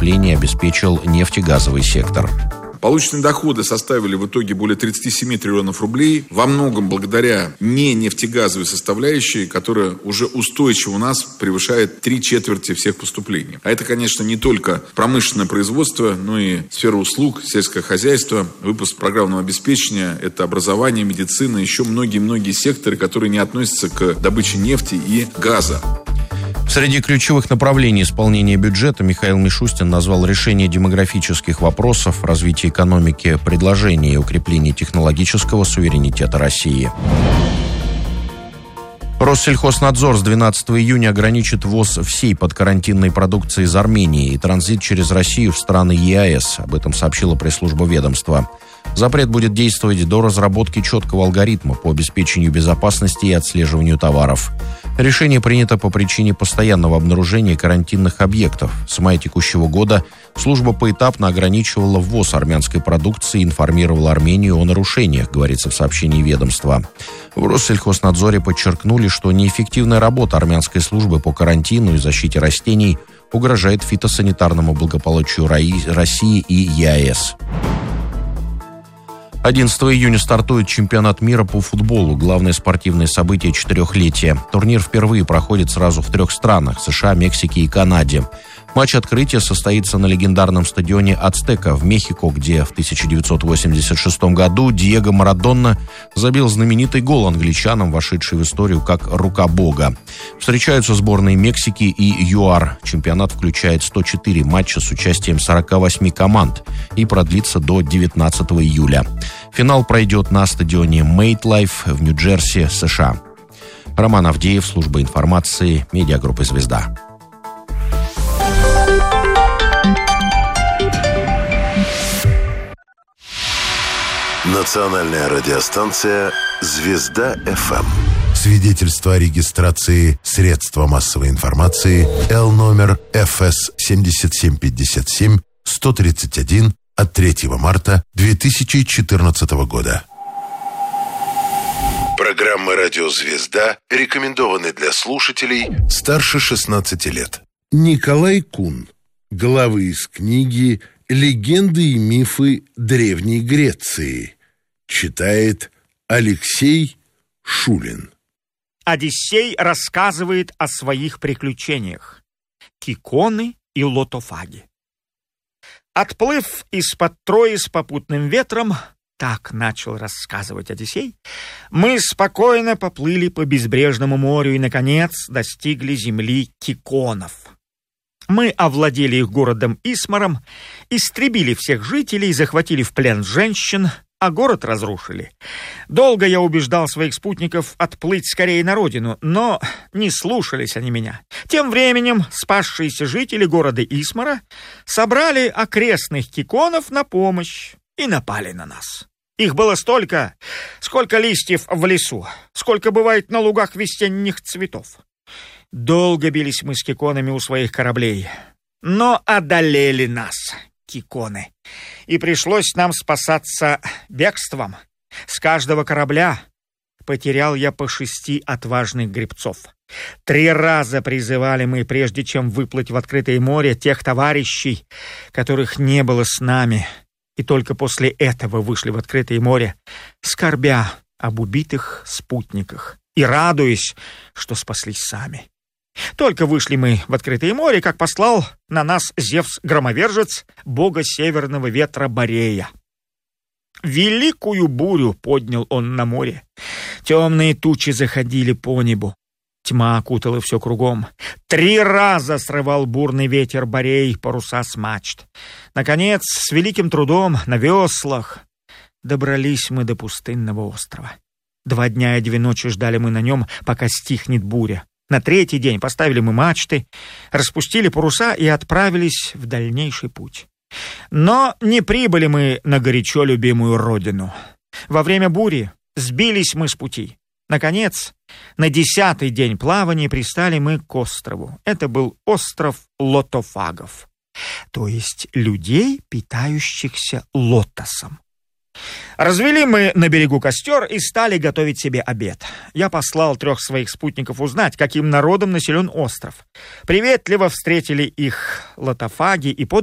поступлений обеспечил нефтегазовый сектор. Полученные доходы составили в итоге более 37 триллионов рублей, во многом благодаря не нефтегазовой составляющей, которая уже устойчиво у нас превышает 3/4 всех поступлений. А это, конечно, не только промышленное производство, но и сфера услуг, сельское хозяйство, выпуск программного обеспечения, это образование, медицина, еще многие-многие секторы, которые не относятся к добыче нефти и газа. Среди ключевых направлений исполнения бюджета Михаил Мишустин назвал решение демографических вопросов, развитие экономики, предложение и укрепление технологического суверенитета России. Россельхознадзор с 12 июня ограничит ввоз всей подкарантинной продукции из Армении и транзит через Россию в страны ЕАЭС. Об этом сообщила пресс-служба ведомства. Запрет будет действовать до разработки четкого алгоритма по обеспечению безопасности и отслеживанию товаров. Решение принято по причине постоянного обнаружения карантинных объектов. С мая текущего года служба поэтапно ограничивала ввоз армянской продукции и информировала Армению о нарушениях, говорится в сообщении ведомства. В Россельхознадзоре подчеркнули, что неэффективная работа армянской службы по карантину и защите растений угрожает фитосанитарному благополучию России и ЕАЭС. 11 июня стартует чемпионат мира по футболу, главное спортивное событие четырехлетия. Турнир впервые проходит сразу в 3 странах – США, Мексике и Канаде. Матч открытия состоится на легендарном стадионе «Ацтека» в Мехико, где в 1986 году Диего Марадона забил знаменитый гол англичанам, вошедший в историю как «Рука Бога». Встречаются сборные Мексики и ЮАР. Чемпионат включает 104 матча с участием 48 команд и продлится до 19 июля. Финал пройдет на стадионе MetLife в Нью-Джерси, США. Роман Авдеев, служба информации, медиагруппа «Звезда». Национальная радиостанция «Звезда ФМ». Свидетельство о регистрации средства массовой информации Л номер ФС 7757 131 от 3 марта 2014 года. Программы «Радио Звезда» рекомендованы для слушателей старше 16 лет. Николай Кун. Главы из книги «Легенды и мифы Древней Греции». Читает Алексей Шулин. Одиссей рассказывает о своих приключениях. Киконы и лотофаги. Отплыв из-под Трои с попутным ветром, так начал рассказывать Одиссей, мы спокойно поплыли по безбрежному морю и, наконец, достигли земли Киконов. Мы овладели их городом Исмаром, истребили всех жителей, захватили в плен женщин, а город разрушили. Долго я убеждал своих спутников отплыть скорее на родину, но не слушались они меня. Тем временем спасшиеся жители города Исмара собрали окрестных Киконов на помощь и напали на нас. Их было столько, сколько листьев в лесу, сколько бывает на лугах весенних цветов. Долго бились мы с Киконами у своих кораблей, но одолели нас Киконы, и пришлось нам спасаться бегством. С каждого корабля потерял я по 6 отважных гребцов. 3 раза призывали мы, прежде чем выплыть в открытое море, тех товарищей, которых не было с нами, и только после этого вышли в открытое море, скорбя об убитых спутниках и радуясь, что спаслись сами. Только вышли мы в открытое море, как послал на нас Зевс-громовержец, бога северного ветра Борея. Великую бурю поднял он на море. Темные тучи заходили по небу. Тьма окутала все кругом. 3 раза срывал бурный ветер Борей паруса с мачт. Наконец, с великим трудом на веслах добрались мы до пустынного острова. 2 дня и 2 ночи ждали мы на нем, пока стихнет буря. На 3-й день поставили мы мачты, распустили паруса и отправились в дальнейший путь. Но не прибыли мы на горячо любимую родину. Во время бури сбились мы с пути. Наконец, на 10-й день плавания пристали мы к острову. Это был остров лотофагов, то есть людей, питающихся лотосом. Развели мы на берегу костер и стали готовить себе обед. Я послал 3 своих спутников узнать, каким народом населен остров. Приветливо встретили их лотофаги и подали